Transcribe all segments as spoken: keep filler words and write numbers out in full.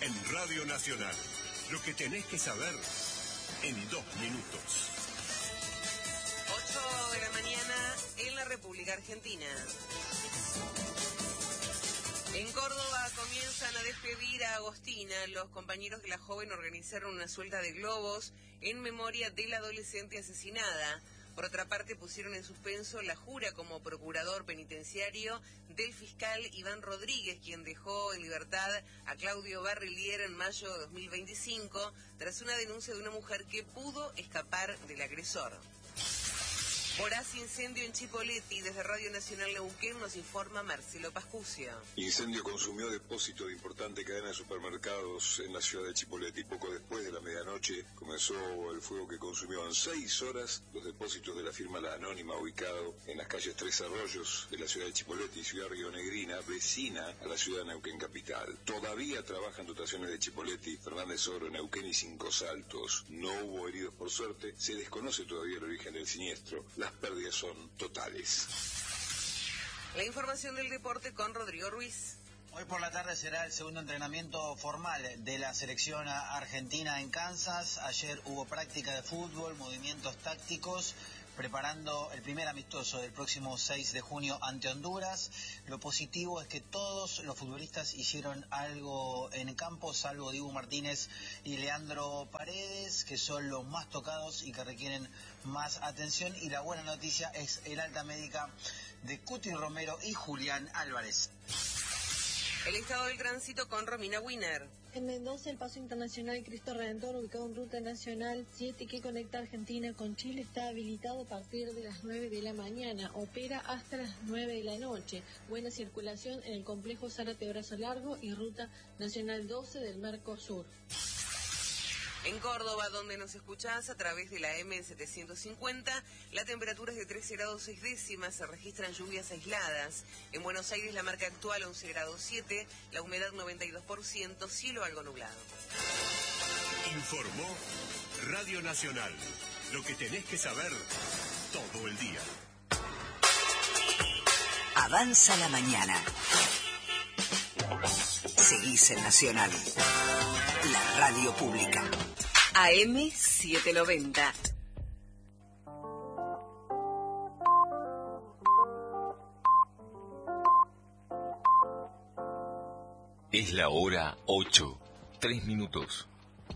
En Radio Nacional, lo que tenés que saber en dos minutos. ocho de la mañana en la República Argentina. En Córdoba comienzan a despedir a Agostina. Los compañeros de la joven organizaron una suelta de globos en memoria de la adolescente asesinada. Por otra parte, pusieron en suspenso la jura como procurador penitenciario del fiscal Iván Rodríguez, quien dejó en libertad a Claudio Barrilier en mayo de dos mil veinticinco, tras una denuncia de una mujer que pudo escapar del agresor. Voraz incendio en Chipoleti. Desde Radio Nacional Neuquén nos informa Marcelo Pascucio. Incendio consumió depósito de importante cadena de supermercados en la ciudad de Chipoleti. Poco después de la medianoche comenzó el fuego que consumió en seis horas los depósitos de la firma La Anónima, ubicado en las calles Tres Arroyos de la ciudad de Chipoleti, ciudad rionegrina, vecina a la ciudad de Neuquén capital. Todavía trabajan dotaciones de Chipoleti, Fernández Oro, Neuquén y Cinco Saltos. No hubo heridos por suerte. Se desconoce todavía el origen del siniestro. La Las pérdidas son totales. La información del deporte con Rodrigo Ruiz. Hoy por la tarde será el segundo entrenamiento formal de la selección argentina en Kansas. Ayer hubo práctica de fútbol, movimientos tácticos, preparando el primer amistoso del próximo seis de junio ante Honduras. Lo positivo es que todos los futbolistas hicieron algo en campo, salvo Dibu Martínez y Leandro Paredes, que son los más tocados y que requieren más atención. Y la buena noticia es el alta médica de Cuti Romero y Julián Álvarez. El estado del tránsito con Romina Wiener. En Mendoza, el paso internacional Cristo Redentor, ubicado en ruta nacional siete que conecta Argentina con Chile, está habilitado a partir de las nueve de la mañana. Opera hasta las nueve de la noche. Buena circulación en el complejo Zárate Brazo Largo y ruta nacional doce del Mercosur. En Córdoba, donde nos escuchás a través de la M setecientos cincuenta, la temperatura es de trece grados seis décimas, se registran lluvias aisladas. En Buenos Aires la marca actual once grados siete, la humedad noventa y dos por ciento, cielo algo nublado. Informó Radio Nacional, lo que tenés que saber todo el día. Avanza la mañana. Seguís en Nacional, la radio pública. A M setecientos noventa. Es la hora ocho, tres minutos.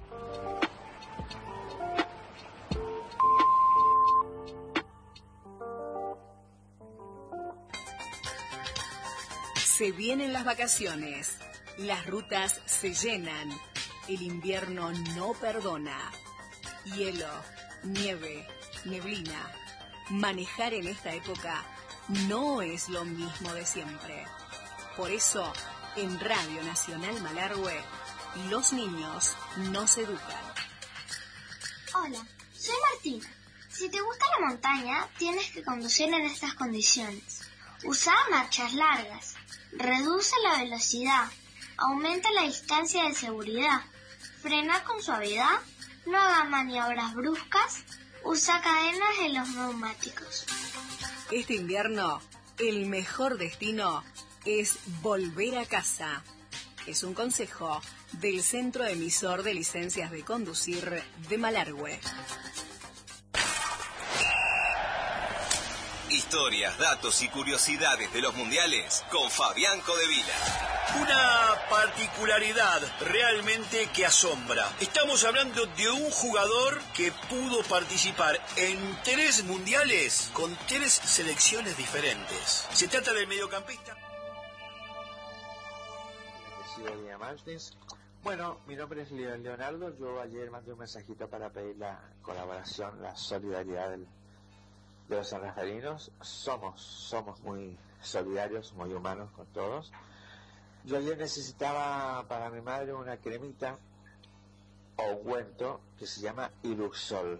Se vienen las vacaciones, las rutas se llenan, el invierno no perdona. Hielo, nieve, neblina. Manejar en esta época no es lo mismo de siempre. Por eso, en Radio Nacional Malargüe, los niños nos educan. Hola, soy Martina. Si te gusta la montaña, tienes que conducir en estas condiciones. Usa marchas largas. Reduce la velocidad. Aumenta la distancia de seguridad. Frena con suavidad. No haga maniobras bruscas. Usa cadenas en los neumáticos. Este invierno, el mejor destino es volver a casa. Es un consejo del Centro Emisor de Licencias de Conducir de Malargüe. Historias, datos y curiosidades de los mundiales con Fabián Codevila. Una particularidad realmente que asombra. Estamos hablando de un jugador que pudo participar en tres mundiales con tres selecciones diferentes. Se trata del mediocampista. Bueno, mi nombre es Leonardo. Yo ayer mandé un mensajito para pedir la colaboración, la solidaridad del de los sanrafalinos. Somos, somos muy solidarios, muy humanos con todos. Yo ayer necesitaba para mi madre una cremita o ungüento que se llama Iluxol.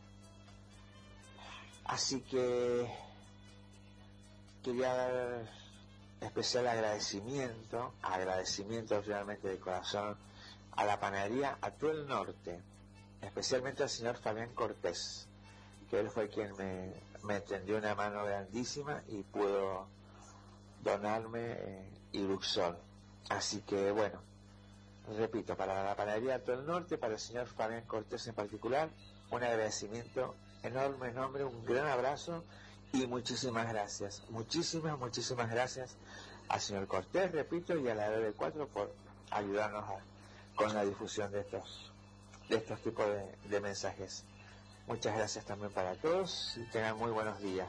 Así que quería dar especial agradecimiento, agradecimiento realmente de corazón a la panadería Atuel Norte, especialmente al señor Fabián Cortés, que él fue quien me, me tendió una mano grandísima y pudo donarme eh, Iluxol. Así que bueno, repito, para la panadería Alto del Norte, para el señor Fabián Cortés en particular, un agradecimiento enorme, enorme, un gran abrazo y muchísimas gracias, muchísimas, muchísimas gracias al señor Cortés, repito, y a la R cuatro por ayudarnos a, con la difusión de estos, de estos tipos de, de mensajes. Muchas gracias también para todos y tengan muy buenos días.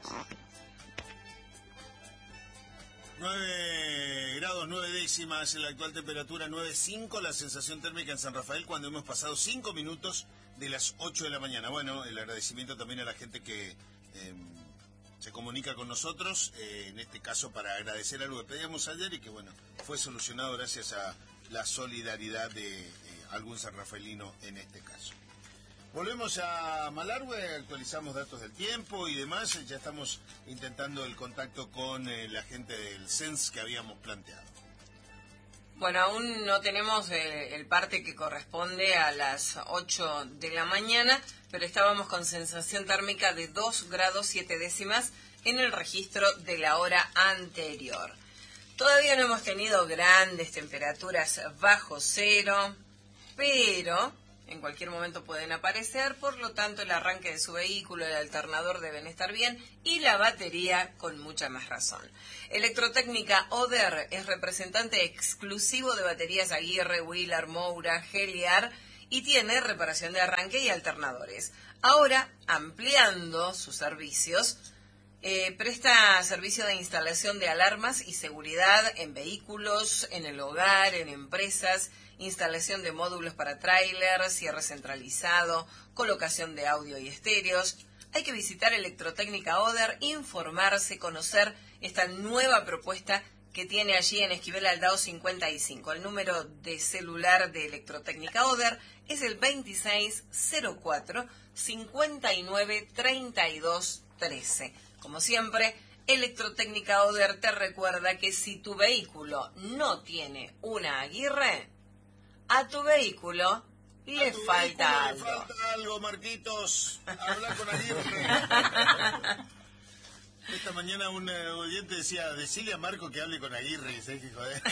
nueve grados nueve décimas en la actual temperatura, nueve punto cinco la sensación térmica en San Rafael cuando hemos pasado cinco minutos de las ocho de la mañana. Bueno, el agradecimiento también a la gente que eh, se comunica con nosotros, eh, en este caso para agradecer algo que pedíamos ayer y que bueno, fue solucionado gracias a la solidaridad de eh, algún sanrafaelino en este caso. Volvemos a Malargüe, actualizamos datos del tiempo y demás. Ya estamos intentando el contacto con eh, la gente del C E N S que habíamos planteado. Bueno, aún no tenemos eh, el parte que corresponde a las ocho de la mañana, pero estábamos con sensación térmica de dos grados siete décimas en el registro de la hora anterior. Todavía no hemos tenido grandes temperaturas bajo cero, pero en cualquier momento pueden aparecer, por lo tanto el arranque de su vehículo, el alternador deben estar bien y la batería con mucha más razón. Electrotécnica Oder es representante exclusivo de baterías Aguirre, Wheeler, Moura, Heliar y tiene reparación de arranque y alternadores. Ahora, ampliando sus servicios, eh, presta servicio de instalación de alarmas y seguridad en vehículos, en el hogar, en empresas, instalación de módulos para tráiler, cierre centralizado, colocación de audio y estéreos. Hay que visitar Electrotécnica Oder, informarse, conocer esta nueva propuesta que tiene allí en Esquivel Aldao cincuenta y cinco. El número de celular de Electrotécnica Oder es el veintiséis cero cuatro cincuenta y nueve treinta y dos trece. Como siempre, Electrotécnica Oder te recuerda que si tu vehículo no tiene una Aguirre, a tu vehículo le tu falta vehículo algo. Le falta algo, Marquitos. Habla con Aguirre. Esta mañana un eh, oyente decía, decile a Marco que hable con Aguirre. Y se dijo, joder.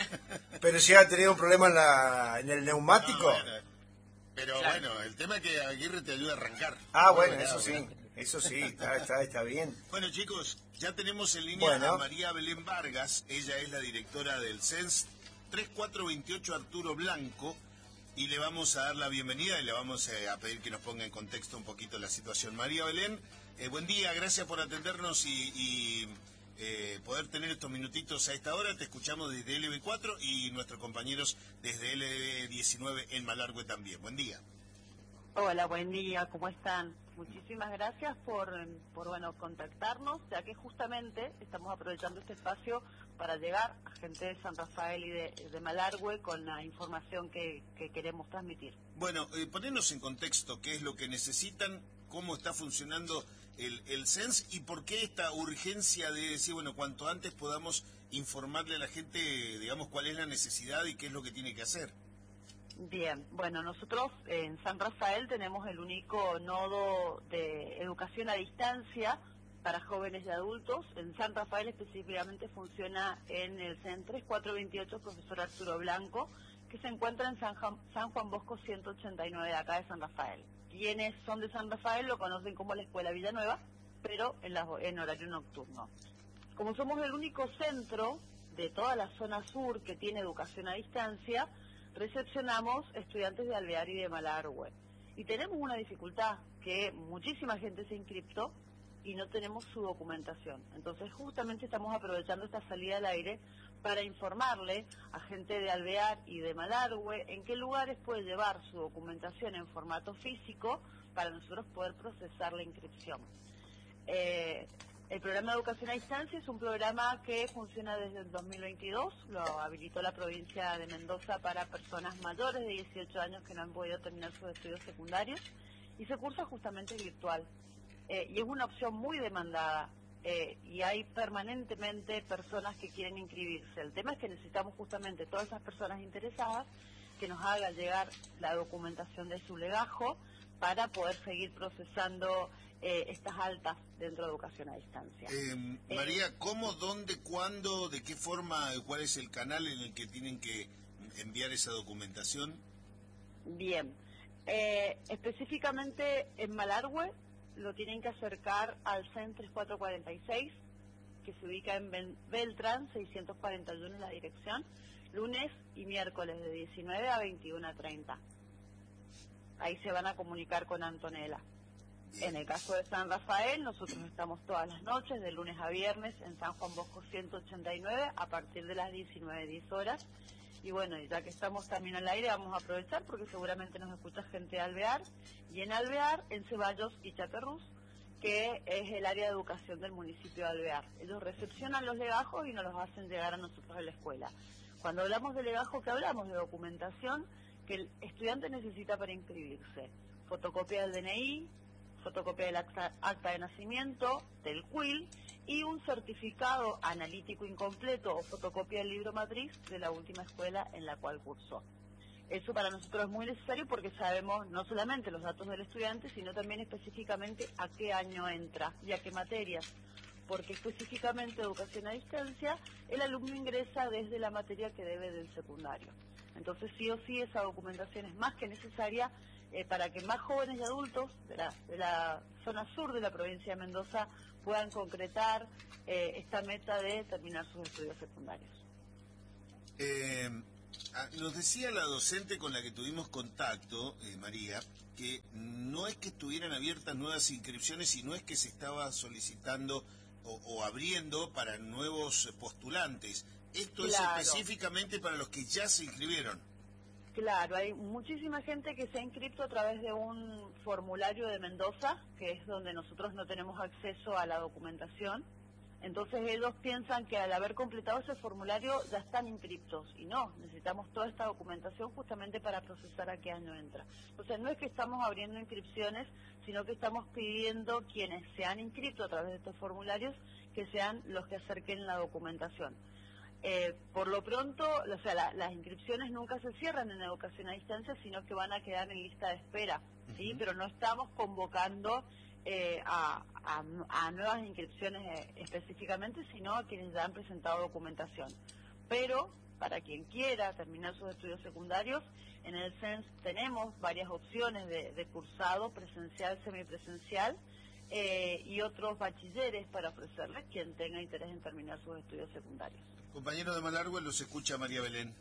Pero si ha tenido un problema en, la, en el neumático. No, bueno, pero claro. Bueno, el tema es que Aguirre te ayuda a arrancar. Ah, bueno, eso sí. Eso sí, está, está, está bien. Bueno, chicos, ya tenemos en línea bueno. a María Belén Vargas. Ella es la directora del C E N S tres cuatro veintiocho Arturo Blanco. Y le vamos a dar la bienvenida y le vamos eh, a pedir que nos ponga en contexto un poquito la situación. María Belén, eh, buen día, gracias por atendernos y, y eh, poder tener estos minutitos a esta hora. Te escuchamos desde L B cuatro y nuestros compañeros desde L B diecinueve en Malargüe también. Buen día. Hola, buen día, ¿cómo están? Muchísimas gracias por, por bueno, contactarnos, ya que justamente estamos aprovechando este espacio para llegar a gente de San Rafael y de, de Malargüe con la información que, que queremos transmitir. Bueno, eh, ponernos en contexto, qué es lo que necesitan, cómo está funcionando el, el C E N S y por qué esta urgencia de decir, bueno, cuanto antes podamos informarle a la gente, digamos, cuál es la necesidad y qué es lo que tiene que hacer. Bien, bueno, nosotros en San Rafael tenemos el único nodo de educación a distancia para jóvenes y adultos. En San Rafael específicamente funciona en el C E N tres cuatro veintiocho Profesor Arturo Blanco, que se encuentra en San Juan, San Juan Bosco ciento ochenta y nueve de acá de San Rafael. Quienes son de San Rafael lo conocen como la Escuela Villanueva, pero en, la, en horario nocturno. Como somos el único centro de toda la zona sur que tiene educación a distancia, recepcionamos estudiantes de Alvear y de Malargüe. Y tenemos una dificultad, que muchísima gente se inscriptó y no tenemos su documentación. Entonces justamente estamos aprovechando esta salida al aire para informarle a gente de Alvear y de Malargüe en qué lugares puede llevar su documentación en formato físico para nosotros poder procesar la inscripción. Eh, El programa de educación a distancia es un programa que funciona desde el dos mil veintidós, lo habilitó la provincia de Mendoza para personas mayores de dieciocho años que no han podido terminar sus estudios secundarios y se cursa justamente virtual. Eh, y es una opción muy demandada eh, y hay permanentemente personas que quieren inscribirse. El tema es que necesitamos justamente todas esas personas interesadas que nos hagan llegar la documentación de su legajo para poder seguir procesando Eh, estas altas dentro de educación a distancia. Eh, María, ¿cómo, dónde, cuándo, de qué forma, cuál es el canal en el que tienen que enviar esa documentación? Bien. Eh, específicamente en Malargüe lo tienen que acercar al C E N tres cuatro cuatro seis, que se ubica en Ben- Beltrán, seiscientos cuarenta y uno en la dirección, lunes y miércoles de diecinueve a veintiuno treinta. Ahí se van a comunicar con Antonella. En el caso de San Rafael, nosotros estamos todas las noches, de lunes a viernes, en San Juan Bosco ciento ochenta y nueve, a partir de las diecinueve diez horas. Y bueno, ya que estamos también al aire, vamos a aprovechar porque seguramente nos escucha gente de Alvear. Y en Alvear, en Ceballos y Chaperrús, que es el área de educación del municipio de Alvear. Ellos recepcionan los legajos y nos los hacen llegar a nosotros en la escuela. Cuando hablamos de legajo, ¿qué hablamos? De documentación que el estudiante necesita para inscribirse. Fotocopia del D N I, fotocopia del acta, acta de nacimiento, del Q I L y un certificado analítico incompleto o fotocopia del libro matriz de la última escuela en la cual cursó. Eso para nosotros es muy necesario porque sabemos no solamente los datos del estudiante, sino también específicamente a qué año entra y a qué materias. Porque específicamente educación a distancia, el alumno ingresa desde la materia que debe del secundario. Entonces sí o sí esa documentación es más que necesaria eh, para que más jóvenes y adultos de la, de la zona sur de la provincia de Mendoza puedan concretar eh, esta meta de terminar sus estudios secundarios. Eh, nos decía la docente con la que tuvimos contacto, eh, María, que no es que estuvieran abiertas nuevas inscripciones, sino es que se estaba solicitando o, o abriendo para nuevos postulantes. Esto Claro. es específicamente para los que ya se inscribieron. Claro, hay muchísima gente que se ha inscrito a través de un formulario de Mendoza, que es donde nosotros no tenemos acceso a la documentación. Entonces ellos piensan que al haber completado ese formulario ya están inscriptos, y no, necesitamos toda esta documentación justamente para procesar a qué año entra. Entonces no es que estamos abriendo inscripciones, sino que estamos pidiendo quienes se han inscrito a través de estos formularios que sean los que acerquen la documentación. Eh, por lo pronto, o sea, la, las inscripciones nunca se cierran en educación a distancia, sino que van a quedar en lista de espera, ¿sí? Uh-huh. Pero no estamos convocando eh, a, a, a nuevas inscripciones eh, específicamente, sino a quienes ya han presentado documentación. Pero, para quien quiera terminar sus estudios secundarios, en el C E N S tenemos varias opciones de, de cursado, presencial, semipresencial, eh, y otros bachilleres para ofrecerles quien tenga interés en terminar sus estudios secundarios. Compañero de Malargüe, los escucha María Belén.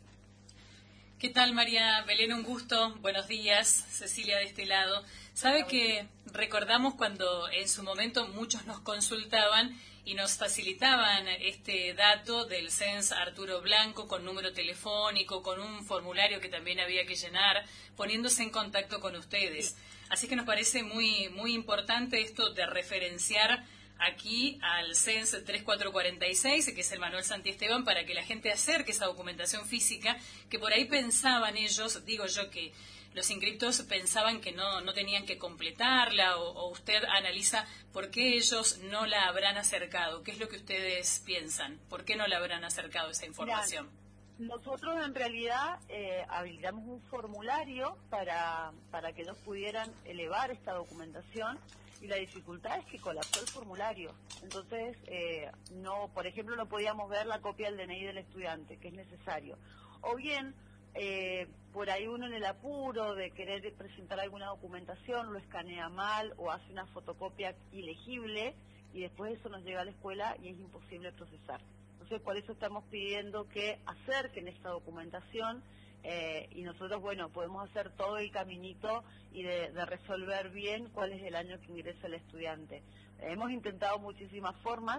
¿Qué tal, María Belén? Un gusto. Buenos días. Cecilia de este lado. Sabe que recordamos cuando en su momento muchos nos consultaban y nos facilitaban este dato del C E N S Arturo Blanco con número telefónico, con un formulario que también había que llenar, poniéndose en contacto con ustedes. Así que nos parece muy, muy importante esto de referenciar aquí al C E N S tres cuatro cuatro seis, que es el Manuel Santiesteban, para que la gente acerque esa documentación física, que por ahí pensaban ellos, digo yo, que los inscriptos pensaban que no, no tenían que completarla, o, o usted analiza por qué ellos no la habrán acercado. ¿Qué es lo que ustedes piensan? ¿Por qué no la habrán acercado esa información? Mirá, nosotros en realidad eh, habilitamos un formulario para, para que ellos pudieran elevar esta documentación. Y la dificultad es que colapsó el formulario. Entonces, eh, no, por ejemplo, no podíamos ver la copia del D N I del estudiante, que es necesario. O bien, eh, por ahí uno en el apuro de querer presentar alguna documentación, lo escanea mal o hace una fotocopia ilegible y después eso nos llega a la escuela y es imposible procesar. Entonces, por eso estamos pidiendo que acerquen esta documentación. Eh, y nosotros, bueno, podemos hacer todo el caminito y de, de resolver bien cuál es el año que ingresa el estudiante. Eh, hemos intentado muchísimas formas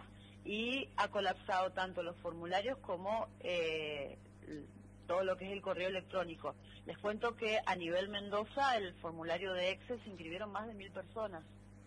y ha colapsado tanto los formularios como eh, todo lo que es el correo electrónico. Les cuento que a nivel Mendoza el formulario de Excel se inscribieron más de mil personas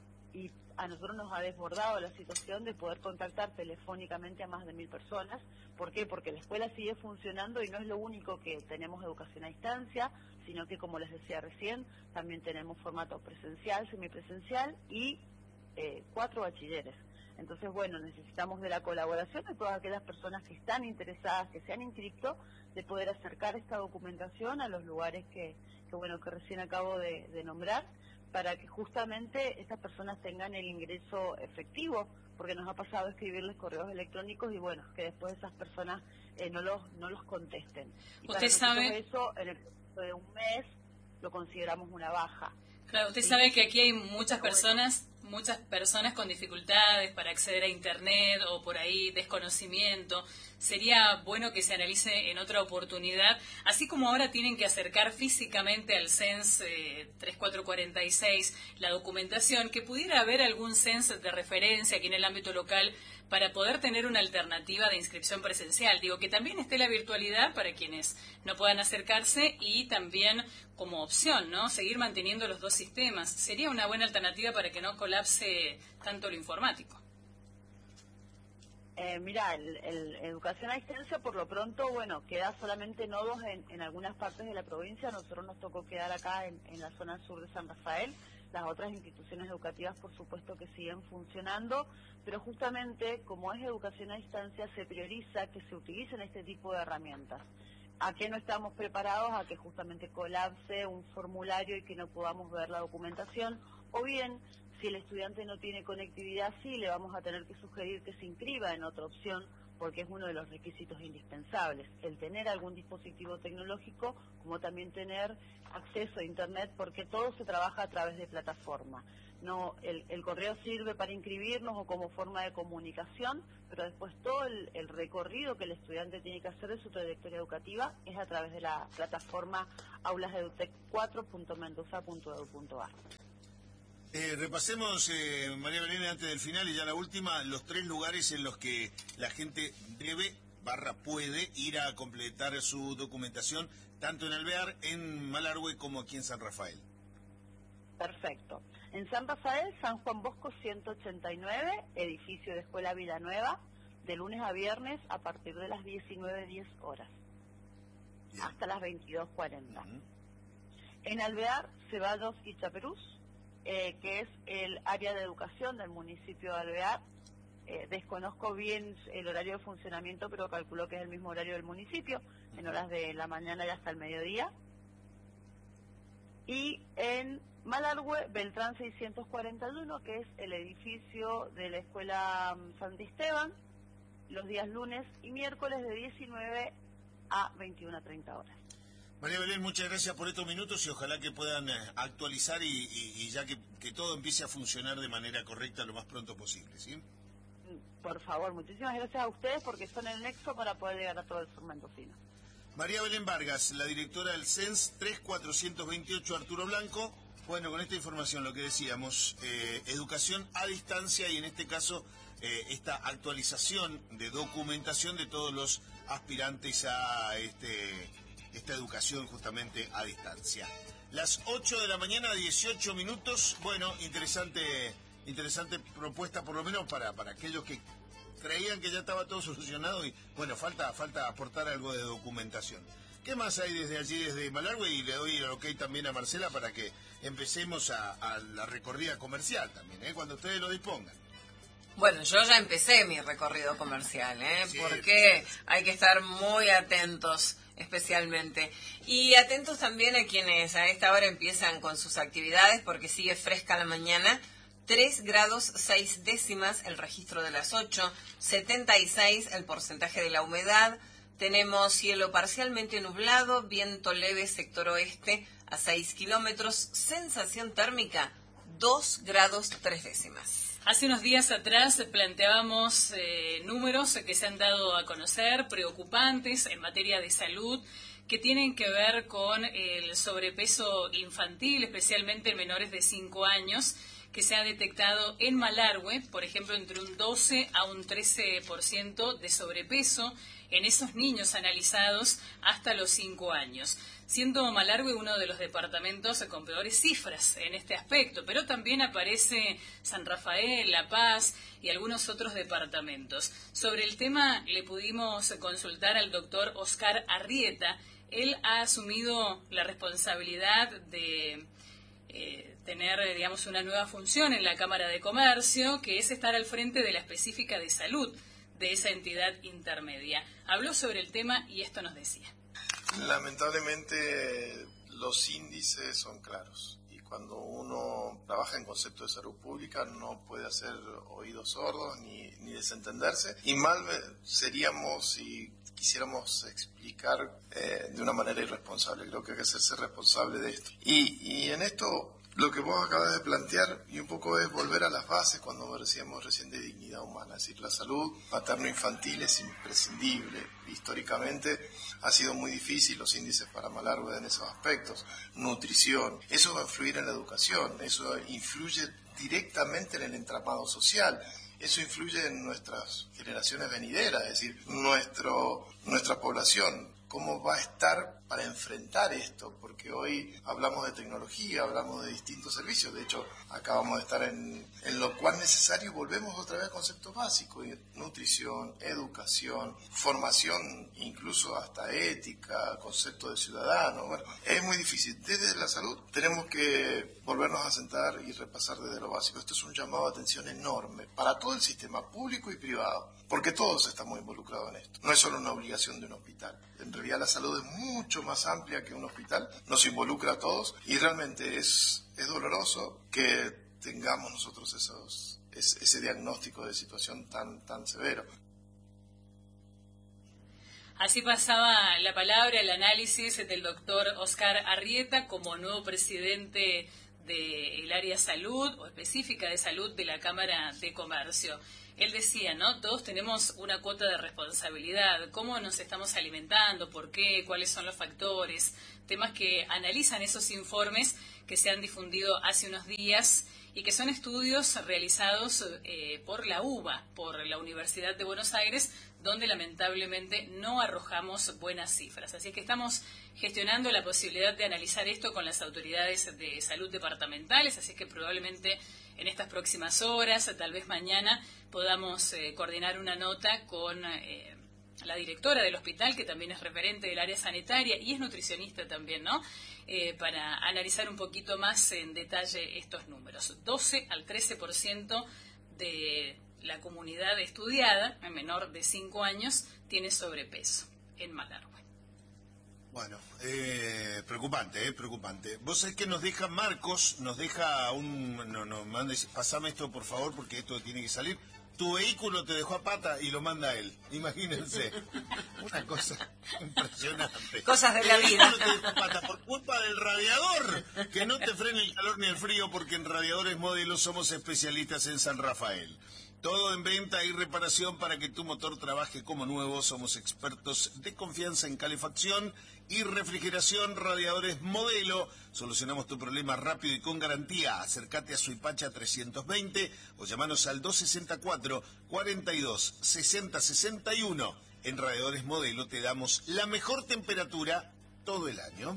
y a nosotros nos ha desbordado la situación de poder contactar telefónicamente a más de mil personas. ¿Por qué? Porque la escuela sigue funcionando y no es lo único que tenemos educación a distancia, sino que, como les decía recién, también tenemos formato presencial, semipresencial y eh, cuatro bachilleres. Entonces, bueno, necesitamos de la colaboración de todas aquellas personas que están interesadas, que se han inscrito, de poder acercar esta documentación a los lugares que, que bueno, que recién acabo de, de nombrar, para que justamente estas personas tengan el ingreso efectivo, porque nos ha pasado escribirles correos electrónicos y bueno, que después esas personas eh, no los no los contesten. Y usted sabe eso en el plazo de un mes lo consideramos una baja. Claro, usted ¿sí? sabe que aquí hay muchas personas, muchas personas con dificultades para acceder a Internet o por ahí desconocimiento. Sería bueno que se analice en otra oportunidad, así como ahora tienen que acercar físicamente al C E N S eh, tres cuatro cuatro seis la documentación, que pudiera haber algún C E N S de referencia aquí en el ámbito local para poder tener una alternativa de inscripción presencial. Digo, que también esté la virtualidad para quienes no puedan acercarse y también como opción, ¿no? Seguir manteniendo los dos sistemas. Sería una buena alternativa para que no colapse tanto lo informático. Eh, mira, el, el educación a distancia por lo pronto, bueno, queda solamente nodos en, en algunas partes de la provincia. Nosotros nos tocó quedar acá en, en la zona sur de San Rafael. Las otras instituciones educativas, por supuesto, que siguen funcionando, pero justamente como es educación a distancia, se prioriza que se utilicen este tipo de herramientas. ¿A qué no estamos preparados? A que justamente colapse un formulario y que no podamos ver la documentación, o bien, si el estudiante no tiene conectividad, sí le vamos a tener que sugerir que se inscriba en otra opción, porque es uno de los requisitos indispensables, el tener algún dispositivo tecnológico, como también tener acceso a Internet, porque todo se trabaja a través de plataforma. No, el, el correo sirve para inscribirnos o como forma de comunicación, pero después todo el, el recorrido que el estudiante tiene que hacer de su trayectoria educativa es a través de la plataforma aulas edutec cuatro punto mendoza punto edu punto ar. Eh, repasemos, eh, María Belén, antes del final y ya la última, los tres lugares en los que la gente debe, barra puede, ir a completar su documentación, tanto en Alvear, en Malargüe, como aquí en San Rafael. Perfecto. En San Rafael, San Juan Bosco ciento ochenta y nueve, edificio de Escuela Vida Nueva, de lunes a viernes a partir de las diecinueve diez horas, bien, hasta las veintidós cuarenta. Uh-huh. En Alvear, Ceballos y Chaperús, Eh, que es el área de educación del municipio de Alvear. Eh, desconozco bien el horario de funcionamiento, pero calculo que es el mismo horario del municipio, en horas de la mañana y hasta el mediodía. Y en Malargüe, Beltrán seiscientos cuarenta y uno, que es el edificio de la Escuela San Esteban, los días lunes y miércoles de diecinueve a veintiuna treinta horas. María Belén, muchas gracias por estos minutos y ojalá que puedan actualizar y, y, y ya que, que todo empiece a funcionar de manera correcta lo más pronto posible, ¿sí? Por favor, muchísimas gracias a ustedes porque son el nexo para poder llegar a todo el sur mendocino. María Belén Vargas, la directora del C E N S tres cuatrocientos veintiocho Arturo Blanco. Bueno, con esta información, lo que decíamos, eh, educación a distancia y en este caso eh, esta actualización de documentación de todos los aspirantes a este... esta educación justamente a distancia. Las ocho de la mañana, dieciocho minutos. Bueno, interesante interesante propuesta, por lo menos para, para aquellos que creían que ya estaba todo solucionado y, bueno, falta falta aportar algo de documentación. ¿Qué más hay desde allí, desde Malargüe? Y le doy el ok también a Marcela para que empecemos a, a la recorrida comercial también, ¿eh? Cuando ustedes lo dispongan. Bueno, yo ya empecé mi recorrido comercial, ¿eh? Sí, porque hay que estar muy atentos especialmente. Y atentos también a quienes a esta hora empiezan con sus actividades, porque sigue fresca la mañana. tres grados seis décimas el registro de las ocho, setenta y seis el porcentaje de la humedad. Tenemos cielo parcialmente nublado, viento leve sector oeste a seis kilómetros, sensación térmica dos grados tres décimas. Hace unos días atrás planteábamos eh, números que se han dado a conocer, preocupantes en materia de salud, que tienen que ver con el sobrepeso infantil, especialmente en menores de cinco años, que se ha detectado en Malargüe, por ejemplo, entre un doce a un trece por ciento de sobrepeso en esos niños analizados hasta los cinco años, siendo Malargüe uno de los departamentos con peores cifras en este aspecto, pero también aparece San Rafael, La Paz y algunos otros departamentos. Sobre el tema le pudimos consultar al doctor Oscar Arrieta. Él ha asumido la responsabilidad de eh, tener, digamos, una nueva función en la Cámara de Comercio, que es estar al frente de la específica de salud de esa entidad intermedia. Habló sobre el tema y esto nos decía. Lamentablemente los índices son claros y cuando uno trabaja en concepto de salud pública no puede hacer oídos sordos ni, ni desentenderse, y mal seríamos si quisiéramos explicar eh, de una manera irresponsable. Creo que hay que hacerse responsable de esto. Y, y en esto, lo que vos acabas de plantear, y un poco es volver a las bases cuando decíamos recién de dignidad humana. Es decir, la salud materno-infantil es imprescindible. Históricamente ha sido muy difícil los índices para Malargüe en esos aspectos. Nutrición, eso va a influir en la educación, eso influye directamente en el entramado social. Eso influye en nuestras generaciones venideras, es decir, nuestro, nuestra población, cómo va a estar para enfrentar esto, porque hoy hablamos de tecnología, hablamos de distintos servicios, de hecho acabamos de estar en, en lo cual necesario, volvemos otra vez a conceptos básicos, nutrición, educación, formación, incluso hasta ética, concepto de ciudadano. Bueno, es muy difícil. Desde la salud tenemos que volvernos a sentar y repasar desde lo básico. Esto es un llamado de atención enorme para todo el sistema público y privado, porque todos estamos involucrados en esto. No es solo una obligación de un hospital. En realidad la salud es mucho más amplia que un hospital, nos involucra a todos y realmente es, es doloroso que tengamos nosotros esos, ese, ese diagnóstico de situación tan, tan severo. Así pasaba la palabra, el análisis del doctor Oscar Arrieta como nuevo presidente del área salud o específica de salud de la Cámara de Comercio. Él decía, ¿no? Todos tenemos una cuota de responsabilidad. ¿Cómo nos estamos alimentando? ¿Por qué? ¿Cuáles son los factores? Temas que analizan esos informes que se han difundido hace unos días y que son estudios realizados eh, por la U B A, por la Universidad de Buenos Aires, donde lamentablemente no arrojamos buenas cifras. Así que estamos gestionando la posibilidad de analizar esto con las autoridades de salud departamentales, así que probablemente en estas próximas horas, tal vez mañana, podamos eh, coordinar una nota con eh, la directora del hospital, que también es referente del área sanitaria y es nutricionista también, ¿no? Eh, para analizar un poquito más en detalle estos números. doce al trece por ciento de la comunidad estudiada, menor de cinco años, tiene sobrepeso en Malargüe. Bueno, eh, preocupante, eh, preocupante. Vos sabés que nos deja Marcos, nos deja un... No, no, mandes, pasame esto por favor porque esto tiene que salir. Tu vehículo te dejó a pata y lo manda él. Imagínense. Una cosa impresionante. Cosas de la vida. Tu vehículo te dejó a pata por culpa del radiador. Que no te frene el calor ni el frío porque en Radiadores Modelo somos especialistas en San Rafael. Todo en venta y reparación para que tu motor trabaje como nuevo. Somos expertos de confianza en calefacción y refrigeración. Radiadores Modelo. Solucionamos tu problema rápido y con garantía. Acércate a Suipacha trescientos veinte o llamanos al dos sesenta y cuatro, cuarenta y dos, sesenta sesenta y uno. En Radiadores Modelo te damos la mejor temperatura todo el año.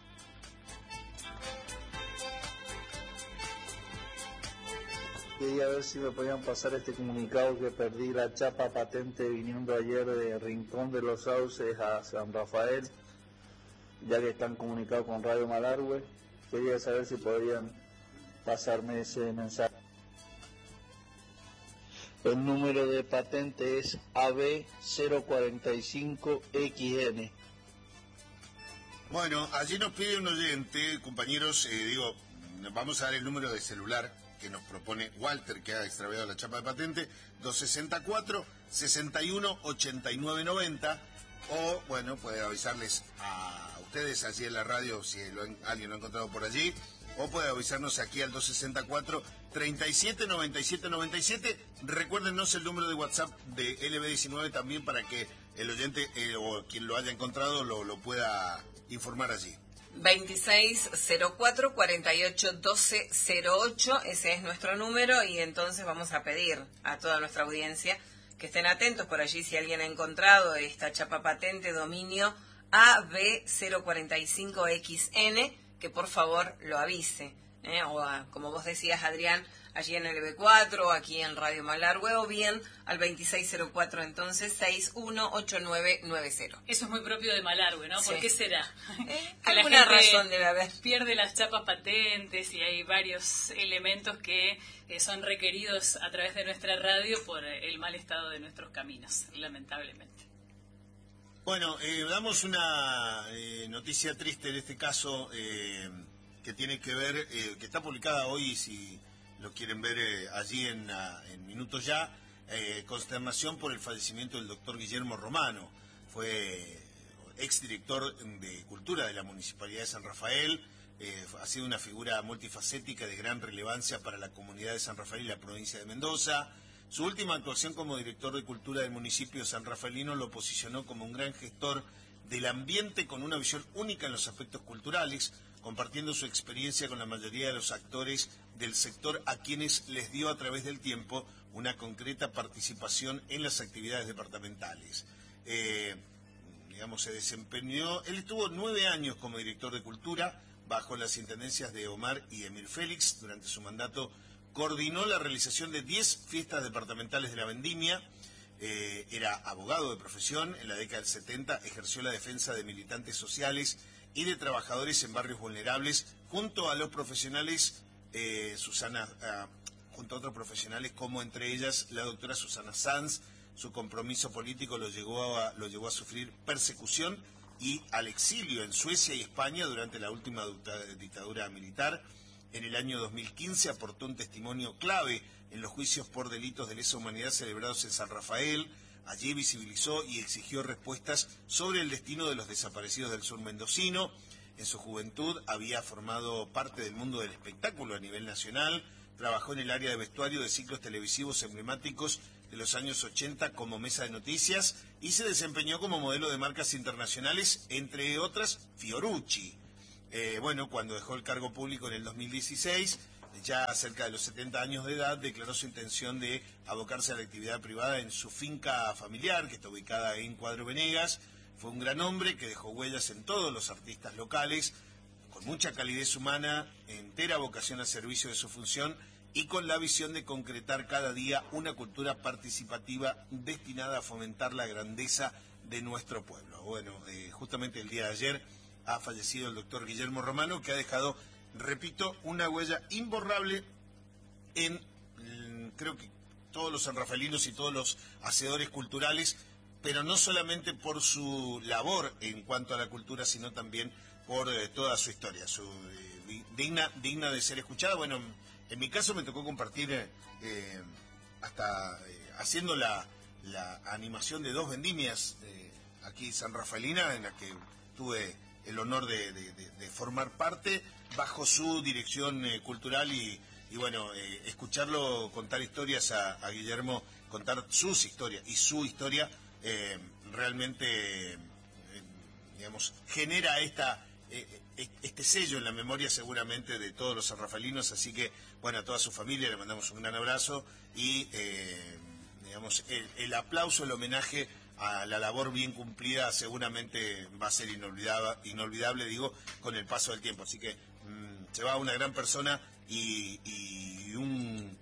Quería ver si me podían pasar este comunicado que perdí la chapa patente viniendo ayer de Rincón de los Sauces a San Rafael, ya que están comunicados con Radio Malargüe. Quería saber si podrían pasarme ese mensaje. El número de patente es A B cero cuarenta y cinco X N. Bueno, allí nos pide un oyente, compañeros, eh, digo, vamos a dar el número de celular que nos propone Walter, que ha extraviado la chapa de patente, dos sesenta y cuatro, sesenta y uno, ochenta y nueve noventa, o, bueno, puede avisarles a ustedes allí en la radio si lo han, alguien lo ha encontrado por allí, o puede avisarnos aquí al dos sesenta y cuatro, treinta y siete, noventa y siete, noventa y siete. Recuérdenos el número de WhatsApp de L B diecinueve también para que el oyente eh, o quien lo haya encontrado lo, lo pueda informar allí. veintiséis cero cuatro, cuarenta y ocho, doce cero ocho, ese es nuestro número y entonces vamos a pedir a toda nuestra audiencia que estén atentos por allí si alguien ha encontrado esta chapa patente dominio A B cero cuarenta y cinco X N, que por favor lo avise, ¿eh? O a, como vos decías, Adrián, allí en el B cuatro, aquí en Radio Malargüe, o bien al veintiséis cero cuatro, entonces, sesenta y uno ochenta y nueve noventa. Eso es muy propio de Malargüe, ¿no? Sí. ¿Por qué será? Eh, que alguna la gente razón debe haber. Pierde las chapas patentes y hay varios elementos que eh, son requeridos a través de nuestra radio por eh, el mal estado de nuestros caminos, lamentablemente. Bueno, eh, damos una eh, noticia triste en este caso. Eh, que tiene que ver, eh, que está publicada hoy, si lo quieren ver eh, allí en, uh, en Minutos Ya, eh, consternación por el fallecimiento del doctor Guillermo Romano. Fue exdirector de Cultura de la Municipalidad de San Rafael, eh, ha sido una figura multifacética de gran relevancia para la comunidad de San Rafael y la provincia de Mendoza. Su última actuación como director de Cultura del municipio de San Rafaelino lo posicionó como un gran gestor del ambiente con una visión única en los aspectos culturales, compartiendo su experiencia con la mayoría de los actores del sector a quienes les dio a través del tiempo una concreta participación en las actividades departamentales. Eh, digamos, se desempeñó, él estuvo nueve años como director de Cultura, bajo las intendencias de Omar y Emil Félix. Durante su mandato coordinó la realización de diez fiestas departamentales de la vendimia. Eh, era abogado de profesión. En la década del setenta ejerció la defensa de militantes sociales y de trabajadores en barrios vulnerables, junto a los profesionales, eh, Susana, uh, junto a otros profesionales, como entre ellas la doctora Susana Sanz. Su compromiso político lo llevó a, lo llevó a sufrir persecución y al exilio en Suecia y España durante la última dictadura militar. En el año dos mil quince aportó un testimonio clave en los juicios por delitos de lesa humanidad celebrados en San Rafael. Allí visibilizó y exigió respuestas sobre el destino de los desaparecidos del sur mendocino. En su juventud había formado parte del mundo del espectáculo a nivel nacional. Trabajó en el área de vestuario de ciclos televisivos emblemáticos de los años ochenta como mesa de noticias y se desempeñó como modelo de marcas internacionales, entre otras Fiorucci. Eh, bueno, cuando dejó el cargo público en el dos mil dieciséis, ya cerca de los setenta años de edad, declaró su intención de abocarse a la actividad privada en su finca familiar, que está ubicada en Cuadro Venegas. Fue un gran hombre que dejó huellas en todos los artistas locales, con mucha calidez humana, entera vocación al servicio de su función y con la visión de concretar cada día una cultura participativa destinada a fomentar la grandeza de nuestro pueblo. Bueno, eh, justamente el día de ayer ha fallecido el doctor Guillermo Romano, que ha dejado, repito, una huella imborrable en, creo que todos los sanrafaelinos y todos los hacedores culturales, pero no solamente por su labor en cuanto a la cultura, sino también por eh, toda su historia, su, eh, digna, digna de ser escuchada. Bueno, en mi caso me tocó compartir eh, hasta eh, haciendo la, la animación de dos vendimias eh, aquí San Rafaelina, en la que tuve el honor de, de, de, de formar parte bajo su dirección eh, cultural y, y bueno, eh, escucharlo contar historias a, a Guillermo, contar sus historias y su historia eh, realmente, eh, digamos, genera esta... Eh, este sello en la memoria seguramente de todos los sanrafaelinos, así que bueno, a toda su familia le mandamos un gran abrazo y eh, digamos el, el aplauso, el homenaje a la labor bien cumplida seguramente va a ser inolvidable, inolvidable digo, con el paso del tiempo, así que mmm, se va una gran persona y, y un,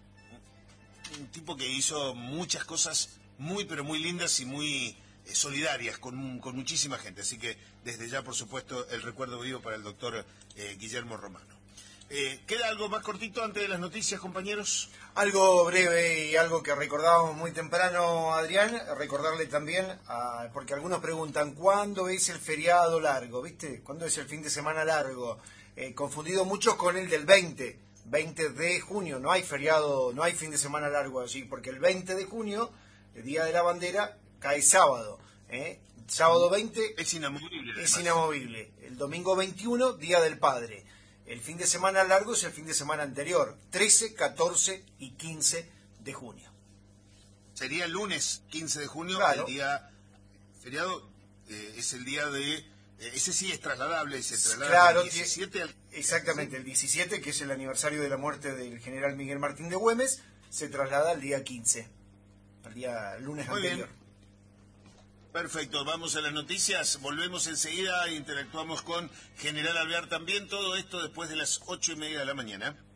un tipo que hizo muchas cosas muy pero muy lindas y muy solidarias con, con muchísima gente, así que desde ya por supuesto el recuerdo vivo para el doctor eh, Guillermo Romano. Eh, ¿Queda algo más cortito antes de las noticias, compañeros? Algo breve y algo que recordábamos muy temprano, Adrián, recordarle también, a, porque algunos preguntan, ¿cuándo es el feriado largo? ¿Viste? ¿Cuándo es el fin de semana largo? Eh, confundido muchos con el del veinte, veinte de junio, no hay feriado, no hay fin de semana largo allí, porque el veinte de junio, el Día de la Bandera, cae sábado, ¿eh? Sábado veinte es inamovible. Es inamovible. El domingo veintiuno, Día del Padre. El fin de semana largo es el fin de semana anterior, trece, catorce y quince de junio. Sería el lunes quince de junio, claro. El día feriado eh, es el día de... Eh, ese sí es trasladable, se traslada claro, del diecisiete al... Exactamente, el diecisiete, que es el aniversario de la muerte del general Miguel Martín de Güemes, se traslada al día quince, al día lunes Muy anterior. Bien. Perfecto, vamos a las noticias, volvemos enseguida, interactuamos con General Alvear también, todo esto después de las ocho y media de la mañana.